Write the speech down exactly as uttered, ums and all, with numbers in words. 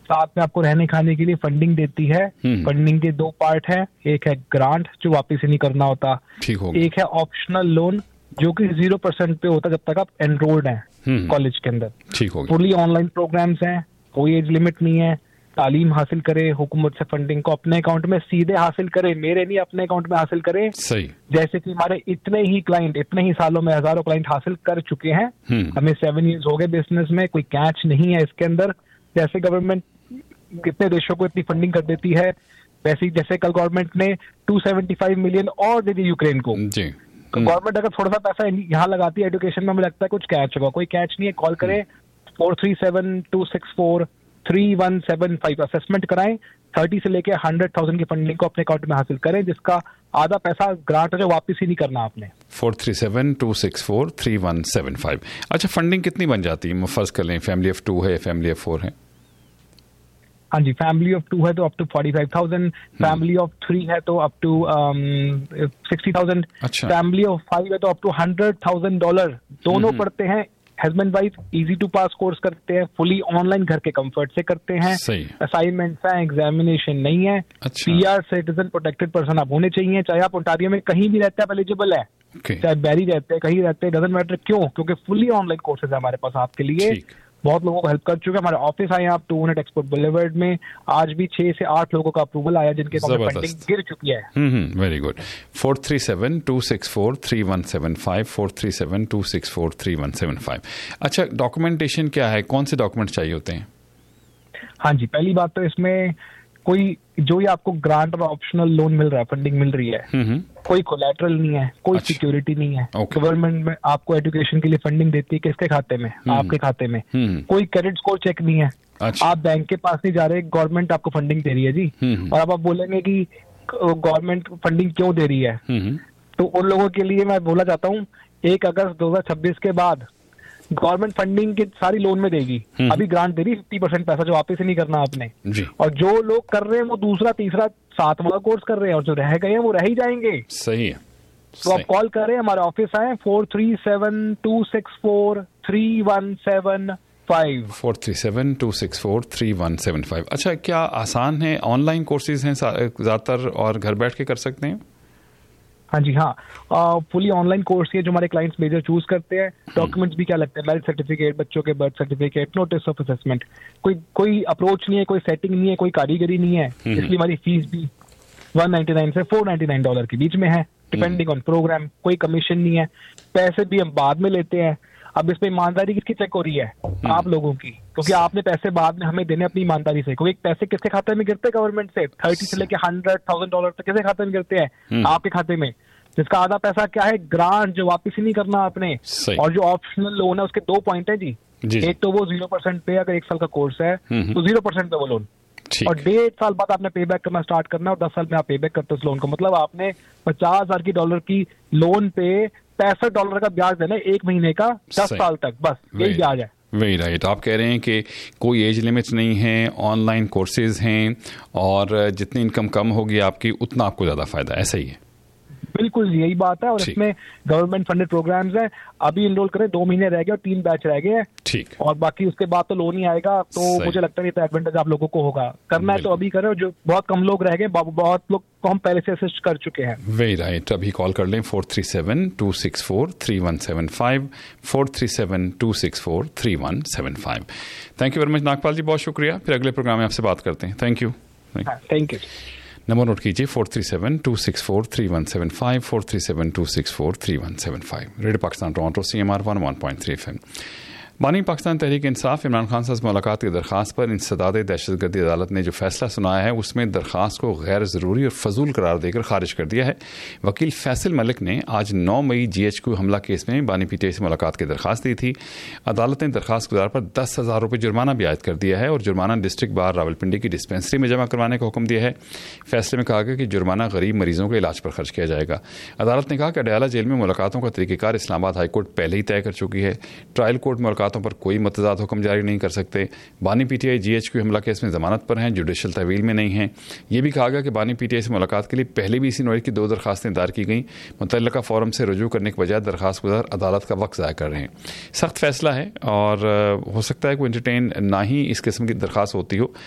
साथ में आपको रहने खाने के लिए फंडिंग देती है। फंडिंग के दो पार्ट है, एक है ग्रांट जो वापस ही नहीं करना होता, एक है ऑप्शनल लोन जो कि जीरो परसेंट पे होता है जब तक आप एनरोल्ड हैं कॉलेज के अंदर। ठीक हो गया। फुली ऑनलाइन प्रोग्राम्स हैं, कोई एज लिमिट नहीं है, तालीम हासिल करे, हुकूमत से फंडिंग को अपने अकाउंट में सीधे हासिल करे, मेरे नहीं अपने अकाउंट में हासिल करे। सही। जैसे कि हमारे इतने ही क्लाइंट इतने ही सालों में हजारों क्लाइंट हासिल कर चुके हैं। हमें सेवन ईयर्स हो गए बिजनेस में, कोई कैच नहीं है इसके अंदर। जैसे गवर्नमेंट कितने देशों को इतनी फंडिंग कर देती है, वैसे जैसे कल गवर्नमेंट ने टू सेवेंटी फाइव मिलियन और दे दी यूक्रेन को। जी। गवर्नमेंट अगर थोड़ा सा पैसा यहाँ लगाती है एजुकेशन में, हमें लगता है कुछ कैच होगा। कोई कैच नहीं है। कॉल करें four three seven to six four three one seven five, assessment कराएं, थर्टी से लेके हंड्रेड थाउजेंड की फंडिंग को अपने अकाउंट में हासिल करें, जिसका आधा पैसा ग्रांट है जो वापस ही नहीं करना आपने। Four three seven to six four three one seven five. अच्छा, फंडिंग कितनी बन जाती है? फर्ज कर लें फैमिली ऑफ टू है, फैमिली ऑफ फोर है। हाँ जी, फैमिली ऑफ टू है तो up to forty five thousand, family of three है तो up to sixty thousand, family of five है तो up two hundred thousand dollar. दोनों पढ़ते हैं, husband wife, easy to pass course करते हैं, फुली ऑनलाइन घर के कंफर्ट से करते हैं। असाइनमेंट्स हैं, एग्जामिनेशन नहीं है। पीआर सिटीजन प्रोटेक्टेड पर्सन आप होने चाहिए, चाहे आप ओंटारियो में कहीं भी रहते हैं, एलिजिबल है। okay. चाहे बैरी रहते हैं, कहीं रहते हैं, डजंट मैटर। क्यों? क्योंकि फुली ऑनलाइन कोर्सेज है हमारे पास आपके लिए। बहुत लोगों को हेल्प कर चुके हैं। हमारे ऑफिस आए आप टू हंड्रेड एक्सपोर्ट बुलेवर्ड में, आज भी छह से आठ लोगों का अप्रूवल आया जिनके फंडिंग गिर चुकी है। Very good. Four three seven to six four three one seven five, four three seven to six four three one seven five. अच्छा, डॉक्यूमेंटेशन क्या है? कौन से डॉक्यूमेंट चाहिए होते हैं? हाँ जी, पहली बात तो इसमें कोई जो ये आपको ग्रांट और ऑप्शनल लोन मिल रहा है, फंडिंग मिल रही है, कोई कोलैटरल नहीं है, कोई सिक्योरिटी नहीं है। गवर्नमेंट में आपको एजुकेशन के लिए फंडिंग देती है, किसके खाते में? आपके खाते में। कोई क्रेडिट स्कोर चेक नहीं है। आप बैंक के पास नहीं जा रहे, गवर्नमेंट आपको फंडिंग दे रही है जी। और अब आप बोलेंगे कि गवर्नमेंट फंडिंग क्यों दे रही है, तो उन लोगों के लिए मैं बोला चाहता हूँ, एक अगस्त दो हजार छब्बीस के बाद गवर्नमेंट फंडिंग की सारी लोन में देगी। अभी ग्रांट दे रही फिफ्टी परसेंट पैसा जो वापस ही नहीं करना आपने। और जो लोग कर रहे हैं वो दूसरा तीसरा सातवां कोर्स कर रहे हैं, और जो रह गए हैं वो रह ही जाएंगे। सही है। तो आप कॉल करें, हमारे ऑफिस आए, four three seven to six four three one seven five, four three seven to six four three one seven five. अच्छा, क्या आसान है? ऑनलाइन कोर्सेज हैं ज्यादातर और घर बैठ के कर सकते हैं? हाँ जी, हाँ, फुली ऑनलाइन कोर्स है जो हमारे क्लाइंट्स मेजर चूज करते हैं। डॉक्यूमेंट्स भी क्या लगते हैं? मैरिज सर्टिफिकेट, बच्चों के birth certificate, notice of assessment. कोई कोई अप्रोच नहीं है, कोई सेटिंग नहीं है, कोई कारीगरी नहीं है, इसलिए हमारी फीस भी वन नाइन्टी नाइन से फोर नाइन्टी नाइन डॉलर के बीच में है, डिपेंडिंग ऑन प्रोग्राम। कोई कमीशन नहीं है, पैसे भी हम बाद में लेते हैं। अब इसमें ईमानदारी किसकी चेक हो रही है? आप लोगों की, क्योंकि आपने पैसे बाद में हमें देने अपनी ईमानदारी से। क्योंकि पैसे किसके खाते में गिरते हैं गवर्नमेंट से? थर्टी से लेके हंड्रेड थाउजेंड डॉलर तक किसके खाते में गिरते हैं? आपके खाते में, जिसका आधा पैसा क्या है? ग्रांट, जो वापस ही नहीं करना आपने। और जो ऑप्शनल लोन है उसके दो पॉइंट है जी, जी। एक तो वो जीरो परसेंट पे, अगर एक साल का कोर्स है तो जीरो परसेंट पे वो लोन, और डेढ़ साल बाद आपने पे बैक करना स्टार्ट करना है, और दस साल में आप पे बैक करते हो उस लोन को। मतलब आपने पचास हजार की डॉलर की लोन पे पैंसठ डॉलर का ब्याज देना है एक महीने का, दस साल तक, बस यही ब्याज है। Very right. आप कह रहे हैं कि कोई एज लिमिट नहीं है, ऑनलाइन कोर्सेज हैं, और जितनी इनकम कम होगी आपकी उतना आपको ज्यादा फायदा। ऐसा ही है? बिल्कुल यही बात है। और इसमें गवर्नमेंट फंडेड प्रोग्राम्स हैं। अभी इनरोल करें, दो महीने रह गए और तीन बैच रह गए हैं। ठीक। और बाकी उसके बाद तो लोन ही आएगा। तो मुझे लगता है ये तो एडवांटेज आप लोगों को होगा। करना है तो अभी करें। जो बहुत कम लोग रह गए, बहुत लोग को हम पहले से असिस्ट कर चुके हैं। Very right. अभी कॉल कर लें four three seven to six four three one seven five, four three seven to six four three one seven five. Thank you very much Nagpal जी, बहुत शुक्रिया। फिर अगले प्रोग्राम में आपसे बात करते हैं। Thank you. Thank you. Number note कीजिए, four three seven to six four three one seven five, four three seven to six four three one seven five. Radio Pakistan Toronto, C M R one one point three F M. बानी पाकिस्तान तहरीक इंसाफ इमरान खान से मुलाकात की दरख्वास्त पर इंसदाद दहशतगर्दी अदालत ने जो फैसला सुनाया है उसमें दरख्वास्त को गैर ज़रूरी और फजूल करार देकर खारिज कर दिया है। वकील फैसल मलिक ने आज नौ मई जी एच क्यू हमला केस में बानी पी टी आई से मुलाकात की दरख्वास्त दी थी। अदालत ने दरख्वास्त गुजार पर दस हज़ार रुपये जुर्माना भी आयद कर दिया है और जुर्माना डिस्ट्रिक्ट बार रावलपिंडी की डिस्पेंसरी में जमा करवाने का हुक्म दिया है। फैसले में कहा गया कि जुर्माना गरीब मरीजों के इलाज पर खर्च किया जाएगा। अदालत ने कहा कि अडयाला जेल में मुलाकातों का तरीक़ेकार इस्लामाबाद हाईकोर्ट पहले ही तय कर चुकी है। ट्रायल कोर्ट मुलाकातों पर कोई मतदाद हुक्म जारी नहीं कर सकते। बानी पीटीआई जीएचक्यू हमला केस में जमानत पर हैं, जुडिशल तहवील में नहीं हैं। यह भी कहा गया कि बानी पीटीआई से मुलाकात के लिए पहले भी इसी नोए की दो दरखास्तें दायर की गई। मुतल्लिका फोरम से रुजू करने के बजाय दरखास्त गुजार अदालत का वक्त ज़ाया कर रहे हैं। सख्त फैसला है और हो सकता है कोई एंटरटेन ना ही इस किस्म की दरखास्त होती हो,